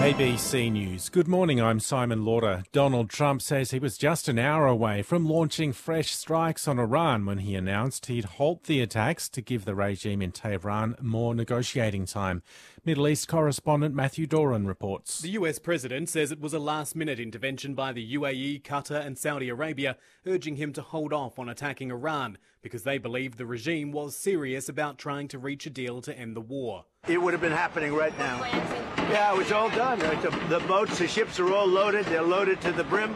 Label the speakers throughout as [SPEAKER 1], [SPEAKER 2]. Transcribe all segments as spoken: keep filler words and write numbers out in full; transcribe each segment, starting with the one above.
[SPEAKER 1] A B C News. Good morning, I'm Simon Lauder. Donald Trump says he was just an hour away from launching fresh strikes on Iran when he announced he'd halt the attacks to give the regime in Tehran more negotiating time. Middle East correspondent Matthew Doran reports.
[SPEAKER 2] The U S president says it was a last-minute intervention by the U A E, Qatar and Saudi Arabia, urging him to hold off on attacking Iran because they believed the regime was serious about trying to reach a deal to end the war.
[SPEAKER 3] It would have been happening right now. Yeah, it was all done. The, the boats, the ships are all loaded. They're loaded to the brim.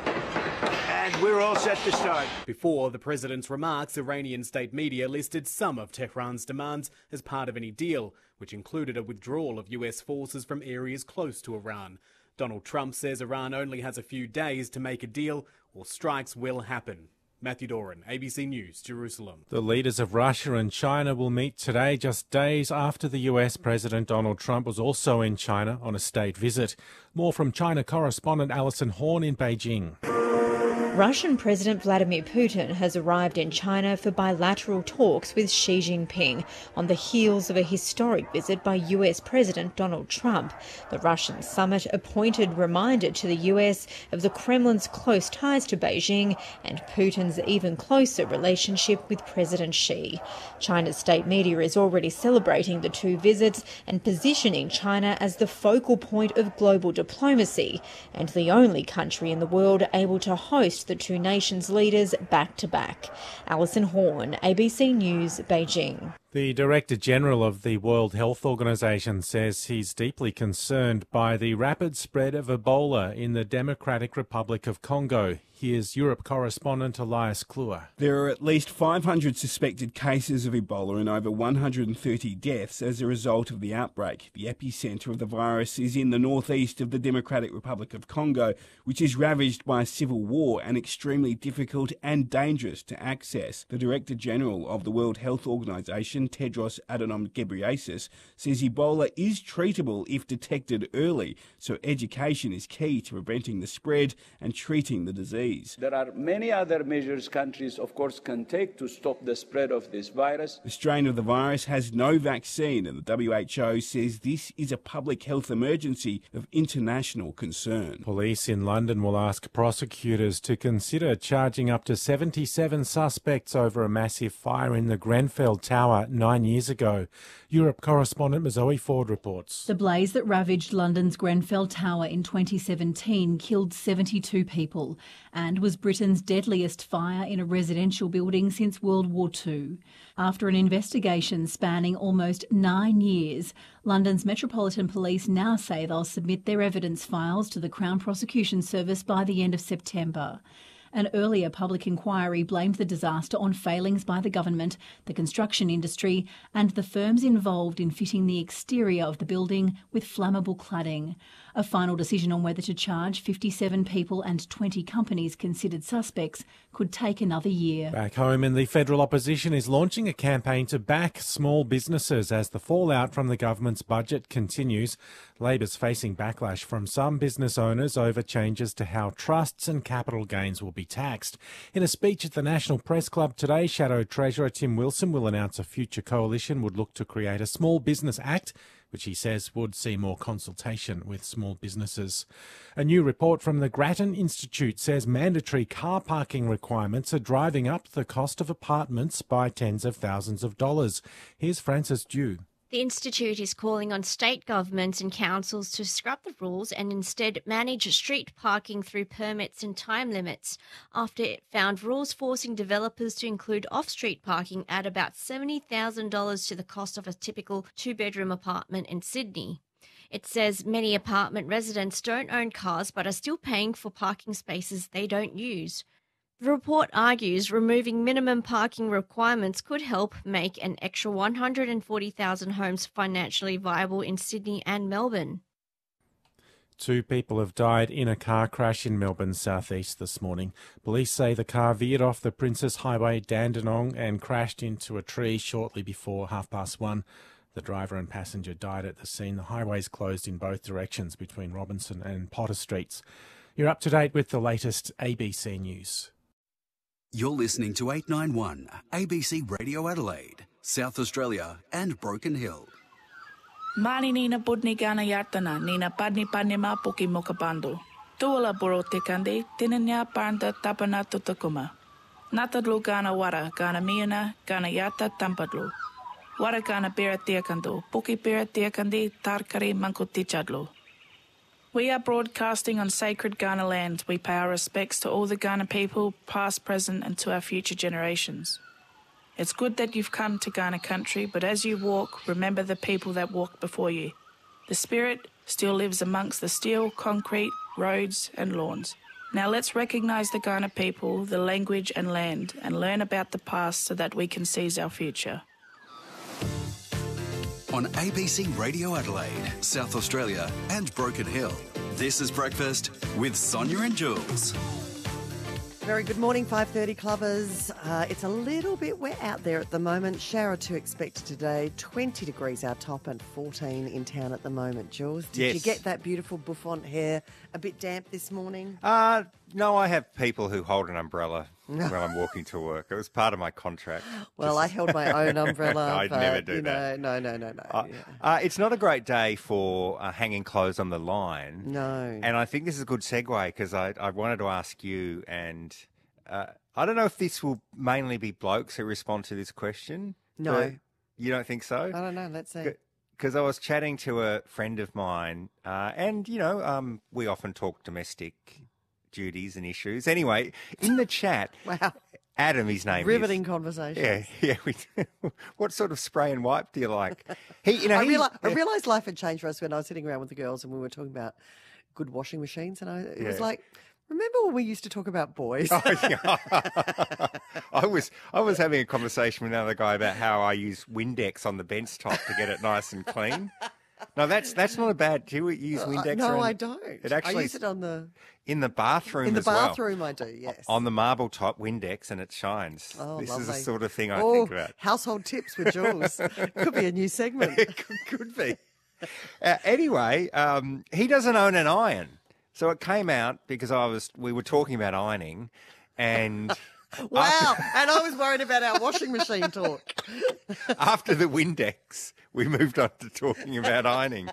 [SPEAKER 3] And we're all set to start.
[SPEAKER 2] Before the president's remarks, Iranian state media listed some of Tehran's demands as part of any deal, which included a withdrawal of U S forces from areas close to Iran. Donald Trump says Iran only has a few days to make a deal or strikes will happen. Matthew Doran, A B C News, Jerusalem.
[SPEAKER 1] The leaders of Russia and China will meet today, just days after the U S President Donald Trump was also in China on a state visit. More from China correspondent Alison Horn in Beijing.
[SPEAKER 4] Russian President Vladimir Putin has arrived in China for bilateral talks with Xi Jinping on the heels of a historic visit by U S President Donald Trump. The Russian summit a pointed reminder to the U S of the Kremlin's close ties to Beijing and Putin's even closer relationship with President Xi. China's state media is already celebrating the two visits and positioning China as the focal point of global diplomacy and the only country in the world able to host the two nations' leaders back-to-back. Alison Horn, A B C News, Beijing.
[SPEAKER 1] The Director General of the World Health Organization says he's deeply concerned by the rapid spread of Ebola in the Democratic Republic of Congo. Here's Europe correspondent Elias Kluwer.
[SPEAKER 5] There are at least five hundred suspected cases of Ebola and over one hundred thirty deaths as a result of the outbreak. The epicentre of the virus is in the northeast of the Democratic Republic of Congo, which is ravaged by civil war and extremely difficult and dangerous to access. The Director General of the World Health Organization, Tedros Adhanom Ghebreyesus, says Ebola is treatable if detected early, so education is key to preventing the spread and treating the disease.
[SPEAKER 6] There are many other measures countries, of course, can take to stop the spread of this virus.
[SPEAKER 5] The strain of the virus has no vaccine, and the W H O says this is a public health emergency of international concern.
[SPEAKER 1] Police in London will ask prosecutors to consider charging up to seventy-seven suspects over a massive fire in the Grenfell Tower nine years ago. Europe correspondent Zoe Ford reports.
[SPEAKER 7] The blaze that ravaged London's Grenfell Tower in twenty seventeen killed seventy-two people and was Britain's deadliest fire in a residential building since World War Two. After an investigation spanning almost nine years, London's Metropolitan Police now say they'll submit their evidence files to the Crown Prosecution Service by the end of September. An earlier public inquiry blamed the disaster on failings by the government, the construction industry and the firms involved in fitting the exterior of the building with flammable cladding. A final decision on whether to charge fifty-seven people and twenty companies considered suspects could take another year.
[SPEAKER 1] Back home, in the federal opposition is launching a campaign to back small businesses as the fallout from the government's budget continues. Labor's facing backlash from some business owners over changes to how trusts and capital gains will be taxed. In a speech at the National Press Club today, Shadow Treasurer Tim Wilson will announce a future coalition would look to create a Small Business Act, which he says would see more consultation with small businesses. A new report from the Grattan Institute says mandatory car parking requirements are driving up the cost of apartments by tens of thousands of dollars. Here's Frances Dew.
[SPEAKER 8] The Institute is calling on state governments and councils to scrap the rules and instead manage street parking through permits and time limits after it found rules forcing developers to include off-street parking at about seventy thousand dollars to the cost of a typical two-bedroom apartment in Sydney. It says many apartment residents don't own cars but are still paying for parking spaces they don't use. The report argues removing minimum parking requirements could help make an extra one hundred forty thousand homes financially viable in Sydney and Melbourne.
[SPEAKER 1] Two people have died in a car crash in Melbourne's southeast this morning. Police say the car veered off the Princess Highway, Dandenong, and crashed into a tree shortly before half past one. The driver and passenger died at the scene. The highways closed in both directions between Robinson and Potter Streets. You're up to date with the latest A B C News.
[SPEAKER 9] You're listening to eight ninety-one A B C Radio Adelaide, South Australia and Broken Hill.
[SPEAKER 10] Mani nina budni gana yartana, nina padni padni ma puki mokabando. Tuala boro tekande, tinanya parnta tapana tutakuma. Natadlu gana wara, gana miana, gana yata tampadlu. Wara gana bera tiakando, puki bera tiakandi, tarkari mankotichadlu. We are broadcasting on sacred Ghana land. We pay our respects to all the Ghana people, past, present, and to our future generations. It's good that you've come to Ghana country, but as you walk, remember the people that walked before you. The spirit still lives amongst the steel, concrete, roads, and lawns. Now let's recognise the Ghana people, the language and land, and learn about the past so that we can seize our future.
[SPEAKER 9] On A B C Radio Adelaide, South Australia and Broken Hill. This is Breakfast with Sonia and Jules.
[SPEAKER 11] Very good morning, five thirty clubbers. Uh, it's a little bit wet out there at the moment. Shower to expect today. twenty degrees our top and fourteen in town at the moment, Jules. Did
[SPEAKER 12] Yes.
[SPEAKER 11] you get that beautiful bouffant hair a bit damp this morning?
[SPEAKER 12] Uh, no, I have people who hold an umbrella when I'm walking to work. It was part of my contract.
[SPEAKER 11] Well, I held my own umbrella.
[SPEAKER 12] I'd
[SPEAKER 11] but,
[SPEAKER 12] never do
[SPEAKER 11] you
[SPEAKER 12] that.
[SPEAKER 11] know, No, no, no, no.
[SPEAKER 12] Uh,
[SPEAKER 11] yeah.
[SPEAKER 12] uh, it's not a great day for uh, hanging clothes on the line.
[SPEAKER 11] No.
[SPEAKER 12] And I think this is a good segue because I, I wanted to ask you, and uh, I don't know if this will mainly be blokes who respond to this question.
[SPEAKER 11] No.
[SPEAKER 12] but You don't think so?
[SPEAKER 11] I don't know. Let's see.
[SPEAKER 12] Because I was chatting to a friend of mine, uh, and, you know, um, we often talk domestic duties and issues. Anyway, in the chat,
[SPEAKER 11] Wow.
[SPEAKER 12] Adam, his name
[SPEAKER 11] Riveting
[SPEAKER 12] is.
[SPEAKER 11] conversation.
[SPEAKER 12] Yeah, yeah. We, what sort of spray and wipe do you like? He, you know,
[SPEAKER 11] I,
[SPEAKER 12] he-
[SPEAKER 11] reali- I realised life had changed for us when I was sitting around with the girls and we were talking about good washing machines, and I, it was
[SPEAKER 12] Yeah.
[SPEAKER 11] like, remember when we used to talk about boys?
[SPEAKER 12] Oh, yeah. I was I was having a conversation with another guy about how I use Windex on the bench top to get it nice and clean. No, that's that's not a bad. Do you use
[SPEAKER 11] Uh,
[SPEAKER 12] Windex?
[SPEAKER 11] no,
[SPEAKER 12] around-
[SPEAKER 11] I don't.
[SPEAKER 12] It actually
[SPEAKER 11] I use it on the
[SPEAKER 12] in the bathroom.
[SPEAKER 11] in the
[SPEAKER 12] as well.
[SPEAKER 11] bathroom. I do. Yes.
[SPEAKER 12] On the marble top Windex, and it shines.
[SPEAKER 11] Oh,
[SPEAKER 12] this is
[SPEAKER 11] lovely.
[SPEAKER 12] the sort of thing I
[SPEAKER 11] oh,
[SPEAKER 12] think about.
[SPEAKER 11] household tips with Jules. Could be a new segment.
[SPEAKER 12] It could, could be. Uh, anyway, um, he doesn't own an iron, so it came out because I was. We were talking about ironing, and
[SPEAKER 11] Wow.
[SPEAKER 12] after,
[SPEAKER 11] And I was worried about our washing machine talk.
[SPEAKER 12] after the Windex, we moved on to talking about ironing.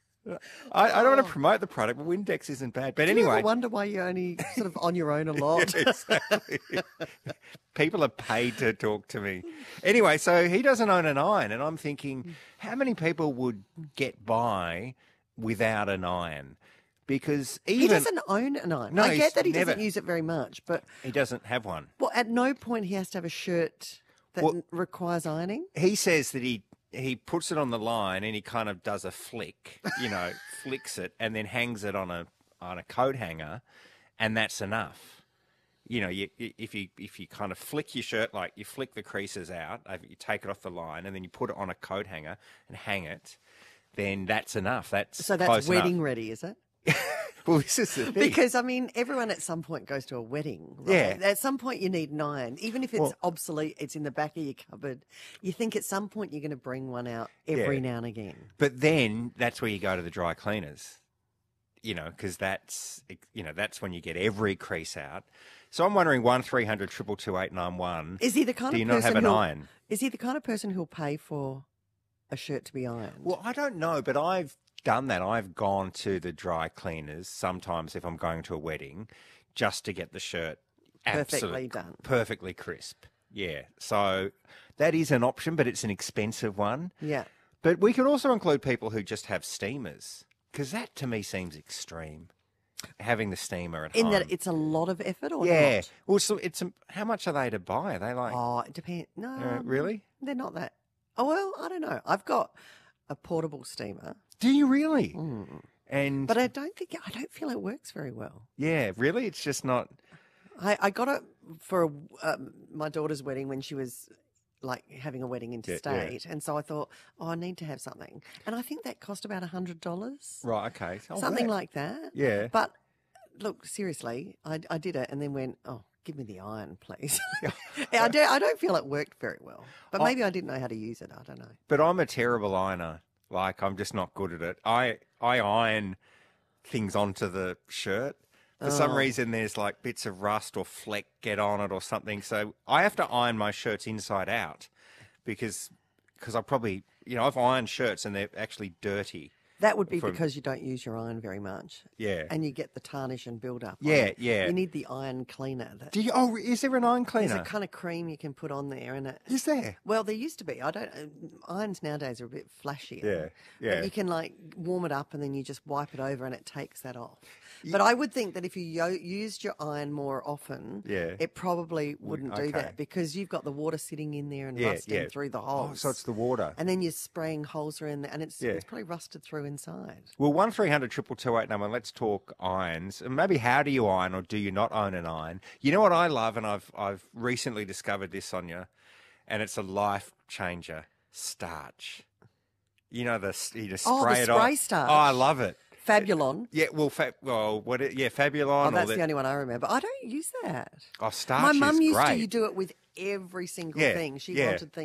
[SPEAKER 12] I, I don't want to promote the product, but Windex isn't bad. But
[SPEAKER 11] Do you
[SPEAKER 12] anyway,
[SPEAKER 11] ever wonder why you're only sort of on your own a lot?
[SPEAKER 12] Yeah, exactly. People are paid to talk to me. Anyway, so he doesn't own an iron, and I'm thinking, how many people would get by without an iron? Because even
[SPEAKER 11] He doesn't own an iron.
[SPEAKER 12] No,
[SPEAKER 11] I
[SPEAKER 12] he's
[SPEAKER 11] get that he
[SPEAKER 12] never-
[SPEAKER 11] doesn't use it very much, but
[SPEAKER 12] he doesn't have one.
[SPEAKER 11] well, at no point he has to have a shirt that
[SPEAKER 12] Well-
[SPEAKER 11] n- requires ironing.
[SPEAKER 12] He says that he he puts it on the line and he kind of does a flick, you know, flicks it and then hangs it on a on a coat hanger, and that's enough. You know, you, you- if you if you kind of flick your shirt, like you flick the creases out, uh, you take it off the line, and then you put it on a coat hanger and hang it, then that's enough. That's
[SPEAKER 11] So that's
[SPEAKER 12] close
[SPEAKER 11] wedding
[SPEAKER 12] enough.
[SPEAKER 11] ready, is it?
[SPEAKER 12] Well, this is the thing.
[SPEAKER 11] Because, I mean, everyone at some point goes to a wedding, right?
[SPEAKER 12] Yeah.
[SPEAKER 11] At some point you need an iron. Even if it's
[SPEAKER 12] Well-
[SPEAKER 11] obsolete, it's in the back of your cupboard. You think at some point you're going to bring one out every
[SPEAKER 12] Yeah.
[SPEAKER 11] now and again.
[SPEAKER 12] But then that's where you go to the dry cleaners, you know, because that's, you know, that's when you get every crease out. So I'm wondering, one three hundred two two two eight nine one.
[SPEAKER 11] Is he the kind
[SPEAKER 12] Do
[SPEAKER 11] of
[SPEAKER 12] you not
[SPEAKER 11] person
[SPEAKER 12] have an
[SPEAKER 11] who'll-
[SPEAKER 12] iron?
[SPEAKER 11] Is he the kind of person who'll pay for a shirt to be ironed?
[SPEAKER 12] Well, I don't know, but I've done that. I've gone to the dry cleaners sometimes if I'm going to a wedding just to get the shirt
[SPEAKER 11] Perfectly
[SPEAKER 12] absolutely
[SPEAKER 11] done.
[SPEAKER 12] perfectly crisp. Yeah. So that is an option, but it's an expensive one.
[SPEAKER 11] Yeah.
[SPEAKER 12] But we could also include people who just have steamers, because that to me seems extreme, having the steamer at
[SPEAKER 11] In
[SPEAKER 12] home.
[SPEAKER 11] that it's a lot of effort or
[SPEAKER 12] yeah.
[SPEAKER 11] not?
[SPEAKER 12] Well, so it's a, how much are they to buy? Are they like,
[SPEAKER 11] Oh, it depends. No.
[SPEAKER 12] Uh, really?
[SPEAKER 11] They're not that. Oh, well, I don't know. I've got a portable steamer.
[SPEAKER 12] do you really?
[SPEAKER 11] Mm.
[SPEAKER 12] And
[SPEAKER 11] But I don't think, I don't feel it works very well.
[SPEAKER 12] yeah, really, it's just not.
[SPEAKER 11] I, I got it for a, um, my daughter's wedding when she was like having a wedding interstate. And so I thought, oh, I need to have something. And I think that cost about one hundred dollars.
[SPEAKER 12] Right. Okay. Oh,
[SPEAKER 11] something
[SPEAKER 12] that-
[SPEAKER 11] like that.
[SPEAKER 12] Yeah.
[SPEAKER 11] But look, seriously, I, I did it and then went, oh, give me the iron, please. I, don't, I don't feel it worked very well. But
[SPEAKER 12] I-
[SPEAKER 11] maybe I didn't know how to use it. I don't know.
[SPEAKER 12] But I'm a terrible ironer. Like, I'm just not good at it. I I iron things onto the shirt. For some
[SPEAKER 11] Oh.
[SPEAKER 12] reason, there's like bits of rust or fleck get on it or something. So I have to iron my shirts inside out because because I probably, you know, I've ironed shirts and they're actually dirty.
[SPEAKER 11] That would be
[SPEAKER 12] from-
[SPEAKER 11] because you don't use your iron very much.
[SPEAKER 12] Yeah.
[SPEAKER 11] And you get the tarnish and build up. on
[SPEAKER 12] Yeah,
[SPEAKER 11] it.
[SPEAKER 12] yeah.
[SPEAKER 11] You need the iron cleaner. That,
[SPEAKER 12] Do you? Oh, is there an iron
[SPEAKER 11] there's
[SPEAKER 12] cleaner?
[SPEAKER 11] a kind of cream you can put on there, and it.
[SPEAKER 12] Is there?
[SPEAKER 11] Well, there used to be. I don't. Uh, irons nowadays are a bit flashier.
[SPEAKER 12] Yeah, yeah.
[SPEAKER 11] But you can like warm it up, and then you just wipe it over, and it takes that off. But I would think that if you yo- used your iron more often,
[SPEAKER 12] Yeah.
[SPEAKER 11] it probably wouldn't do
[SPEAKER 12] okay.
[SPEAKER 11] that because you've got the water sitting in there and
[SPEAKER 12] Yeah,
[SPEAKER 11] rusting
[SPEAKER 12] yeah.
[SPEAKER 11] through the
[SPEAKER 12] Oh,
[SPEAKER 11] holes.
[SPEAKER 12] so it's the water.
[SPEAKER 11] And then you're spraying holes around there, and it's
[SPEAKER 12] Yeah.
[SPEAKER 11] it's probably rusted through inside.
[SPEAKER 12] Well, one three hundred triple two eight number. Let's talk irons. And maybe how do you iron, or do you not own an iron? You know what I love, and I've I've recently discovered this, Sonia, and it's a life changer. Starch. You know the you just spray
[SPEAKER 11] Oh, the
[SPEAKER 12] it
[SPEAKER 11] spray
[SPEAKER 12] on.
[SPEAKER 11] starch.
[SPEAKER 12] Oh, I love it.
[SPEAKER 11] Fabulon.
[SPEAKER 12] Yeah, well, fa- well, what? It, yeah, Fabulon.
[SPEAKER 11] Oh,
[SPEAKER 12] or
[SPEAKER 11] that's
[SPEAKER 12] the,
[SPEAKER 11] the only one I remember. I don't use that.
[SPEAKER 12] Oh, starch
[SPEAKER 11] My
[SPEAKER 12] is
[SPEAKER 11] mum used
[SPEAKER 12] great.
[SPEAKER 11] to do it with every single
[SPEAKER 12] Yeah,
[SPEAKER 11] thing. She
[SPEAKER 12] yeah.
[SPEAKER 11] wanted things.